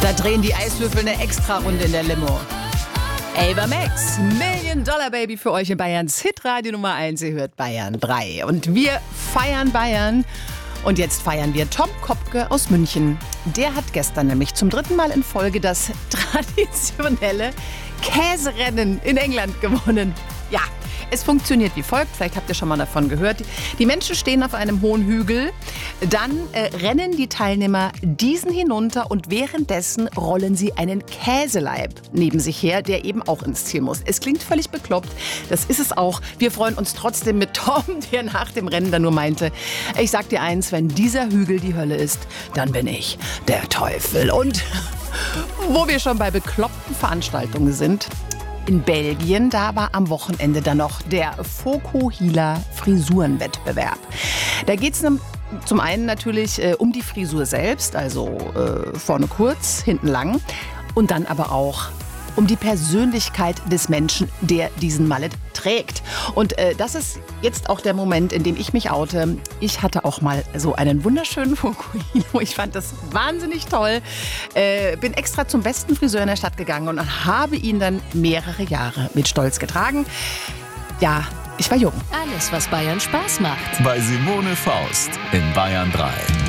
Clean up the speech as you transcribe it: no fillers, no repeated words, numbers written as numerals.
Da drehen die Eiswürfel eine Extra-Runde in der Limo. Ava Max, Million Dollar Baby für euch in Bayerns Hitradio Nummer 1. Ihr hört Bayern 3. Und wir feiern Bayern. Und jetzt feiern wir Tom Kopke aus München. Der hat gestern nämlich zum 3. Mal in Folge das traditionelle Käserennen in England gewonnen. Ja, es funktioniert wie folgt. Vielleicht habt ihr schon mal davon gehört. Die Menschen stehen auf einem hohen Hügel. Dann rennen die Teilnehmer diesen hinunter und währenddessen rollen sie einen Käseleib neben sich her, der eben auch ins Ziel muss. Es klingt völlig bekloppt. Das ist es auch. Wir freuen uns trotzdem mit Tom, der nach dem Rennen dann nur meinte, ich sag dir eins, wenn dieser Hügel die Hölle ist, dann bin ich der Teufel. Und wo wir schon bei bekloppten Veranstaltungen sind, in Belgien, da war am Wochenende dann noch der Fokuhila Frisurenwettbewerb. Da geht es zum einen natürlich um die Frisur selbst, also vorne kurz, hinten lang, und dann aber auch um die Persönlichkeit des Menschen, der diesen Mallet trägt. Und das ist jetzt auch der Moment, in dem ich mich oute. Ich hatte auch mal so einen wunderschönen Fokuhila. Ich fand das wahnsinnig toll. Bin extra zum besten Friseur in der Stadt gegangen und habe ihn dann mehrere Jahre mit Stolz getragen. Ja, ich war jung. Alles, was Bayern Spaß macht. Bei Simone Faust in Bayern 3.